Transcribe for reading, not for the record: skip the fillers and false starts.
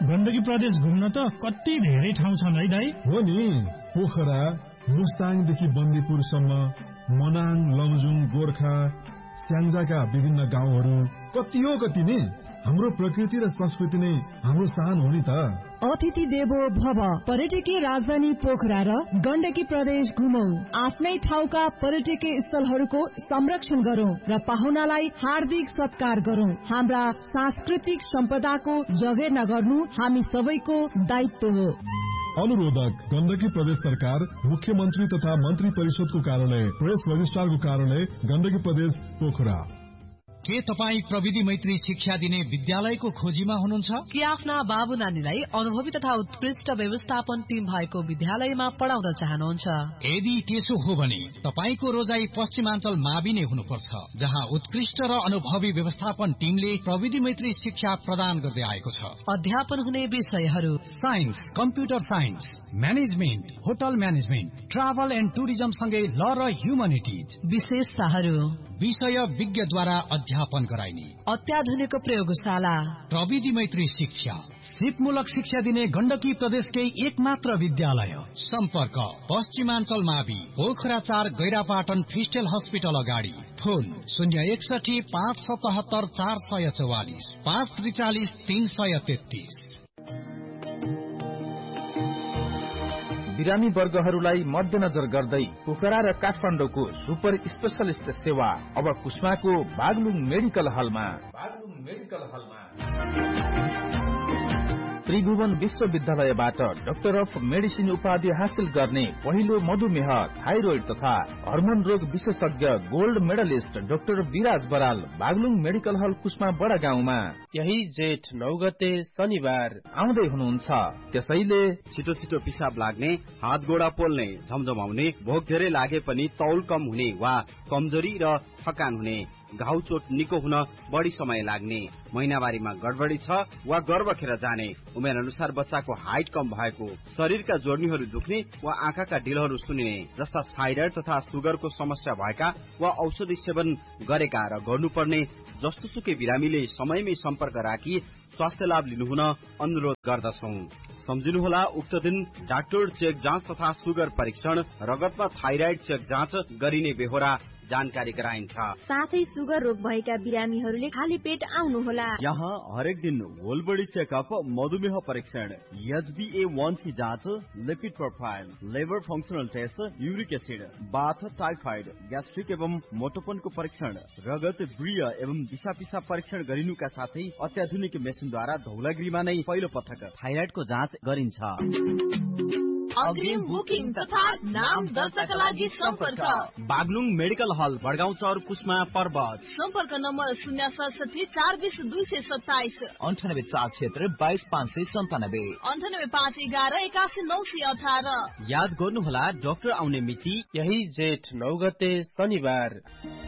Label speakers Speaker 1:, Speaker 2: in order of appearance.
Speaker 1: गण्डकी प्रदेश घुम्न त कति धेरै ठाउँ छन् है दाइ?
Speaker 2: हो नि, पोखरा, मुस्ताङदेखि बन्दीपुरसम्म, मनाङ, लमजुङ, गोर्खा, स्याङ्जाका विभिन्न गाउँहरू कति हो कति नि। हाम्रो प्रकृति र संस्कृति नै हाम्रो शान हो नि त।
Speaker 3: अतिथि देवो भव। पर्यटकीय राजधानी पोखरा र गण्डकी प्रदेश घुमौं। आफ्नै ठाउँका पर्यटकीय स्थलहरूको संरक्षण गरौं र पाहुनालाई हार्दिक सत्कार गरौं। हाम्रा सांस्कृतिक सम्पदाको जगेर्ना गर्नु हामी सबैको दायित्व हो।
Speaker 2: अनुरोधक गण्डकी प्रदेश सरकार, मुख्यमन्त्री तथा मन्त्री परिषदको कार्यालय, प्रेस रजिस्ट्रारको कार्यालय, गण्डकी प्रदेश पोखरा।
Speaker 4: के तपाई प्रविधि मैत्री शिक्षा दिने विद्यालयको खोजीमा हुनुहुन्छ?
Speaker 5: कि आफ्ना बाबु नानीलाई अनुभवी तथा उत्कृष्ट व्यवस्थापन टिम भएको विद्यालयमा पढाउन चाहनुहुन्छ?
Speaker 4: यदि त्यसो हो भने तपाईको रोजाई पश्चिमाञ्चल मावि नै हुनुपर्छ, जहाँ उत्कृष्ट र अनुभवी व्यवस्थापन टिमले प्रविधि मैत्री शिक्षा प्रदान गर्दै आएको छ।
Speaker 5: अध्यापन हुने विषयहरू:
Speaker 4: science, computer science, management, hotel management, travel and tourism सँगै ल र ह्युमनिटिज।
Speaker 5: विशेषताहरू:
Speaker 4: विषय विज्ञद्वारा अध्यापन गराइने
Speaker 5: अत्याधुनिक प्रयोगशाला,
Speaker 4: प्रविधि मैत्री शिक्षा, सिपमूलक शिक्षा दिने गण्डकी प्रदेशकै एकमात्र विद्यालय। सम्पर्क पश्चिमाञ्चल मावि, पोखरा 4, गैरापाटन क्रिस्टल हस्पिटल अगाडि। फोन 061 577 444 543 333।
Speaker 6: बिरामी वर्गहरूलाई मध्यनजर गर्दै पोखरा र काठमाडौँको सुपर स्पेशलिस्ट सेवा अब कुस्माको बागलुङ मेडिकल हलमा। त्रिभुवन विश्वविद्यालयबाट डाक्टर अफ मेडिसिन उपाधि हासिल गर्ने पहिलो मधुमेह, थाइरोइड तथा हर्मोन रोग विशेषज्ञ गोल्ड मेडलिस्ट डाक्टर विराज बराल बागलुङ मेडिकल हल कुस्मा बडा गाउँमा।
Speaker 7: यही जेठ 9 गते शनिबार
Speaker 6: आउँदै हुनुहुन्छ। त्यसैले
Speaker 8: छिटो छिटो पिसाब लाग्ने, हात गोडा पोल्ने, झमझमाउने, भोक धेरै लागे पनि तौल कम हुने वा कमजोरी र थकान हुने, घाउ चोट निको हुन बढी समय लाग्ने, महिनावारीमा गडबडी छ वा गर्भ खेर जाने, उमेर अनुसार बच्चाको हाइट कम भएको, शरीरका जोड्नीहरू दुख्ने वा आँखाका ढिलहरू सुनिने जस्ता थाइराइड तथा सुगरको समस्या भएका वा औषधि सेवन गरेका र गर्नुपर्ने जस्तोसुकै बिरामीले समयमै सम्पर्क राखी स्वास्थ्य लाभ लिनुहुन अनुरोध गर्दछौं। सम्झिनुहोला, उक्त दिन डाक्टर चेक जाँच तथा सुगर परीक्षण, रगतमा थाइराइड चेक जाँच गरिने बेहोरा जानकारी गराइन्छ।
Speaker 9: साथै सुगर रोग भएका बिरामीहरूले खाली पेट आउनुहोला।
Speaker 8: यहाँ हरेक दिन होल बडी चेकअप, मधुमेह परीक्षण, HbA1c जाँच, lipid profile, liver functional test, uric acid, बाथ, टाइफाइड, ग्यास्ट्रिक एवं मोटोपनको परीक्षण, रगत, वृय एवं दिशा पिसाब परीक्षण गरिनुका साथै अत्याधुनिक मेसिनद्वारा धौलागिरीमा नै पहिलो पटक थाइराइडको जाँच गरिन्छ।
Speaker 10: अग्रिम बुकिङ तथा नाम दर्ताका लागि सम्पर्क
Speaker 8: बागलुङ मेडिकल हल, बडगाउँ चौर, कुस्मा, पर्वत।
Speaker 10: सम्पर्क नम्बर 067 420 227,
Speaker 6: 98 4 क्षेत्र 22 597,
Speaker 10: 98 5 11 81 918।
Speaker 8: याद गर्नुहोला, डाक्टर आउने मिति
Speaker 7: यही जेठ 9 गते शनिबार।